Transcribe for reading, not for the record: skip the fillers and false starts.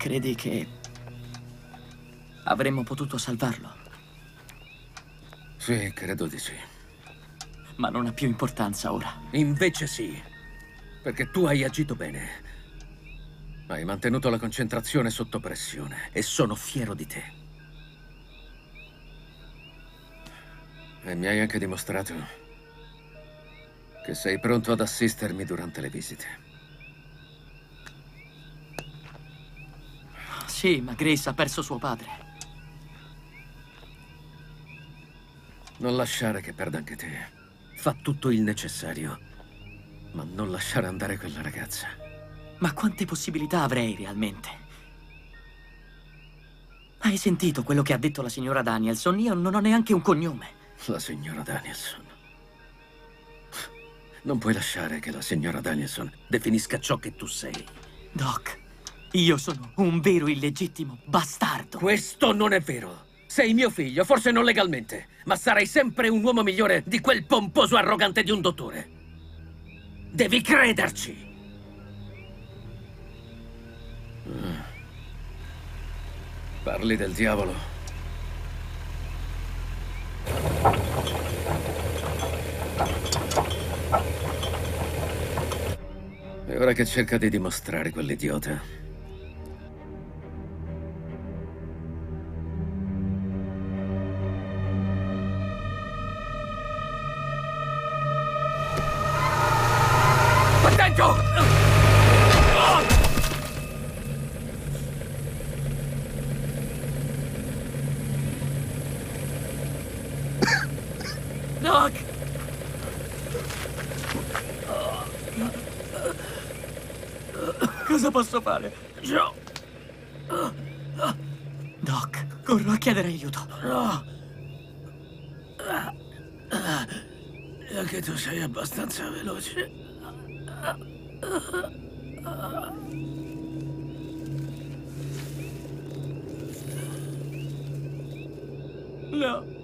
credi che avremmo potuto salvarlo? Sì, credo di sì. Ma non ha più importanza ora. Invece sì, perché tu hai agito bene. Hai mantenuto la concentrazione sotto pressione e sono fiero di te. E mi hai anche dimostrato che sei pronto ad assistermi durante le visite. Sì, ma Grace ha perso suo padre. Non lasciare che perda anche te. Fa tutto il necessario, ma non lasciare andare quella ragazza. Ma quante possibilità avrei realmente? Hai sentito quello che ha detto la signora Danielson? Io non ho neanche un cognome. La signora Danielson. Non puoi lasciare che la signora Danielson definisca ciò che tu sei. Doc, io sono un vero illegittimo bastardo. Questo non è vero. Sei mio figlio, forse non legalmente, ma sarai sempre un uomo migliore di quel pomposo arrogante di un dottore. Devi crederci. Parli del diavolo. E ora che cerca di dimostrare quell'idiota? Attento! Doc! Cosa posso fare? Joe! Doc, corro a chiedere aiuto. No! Anche tu sei abbastanza veloce. No.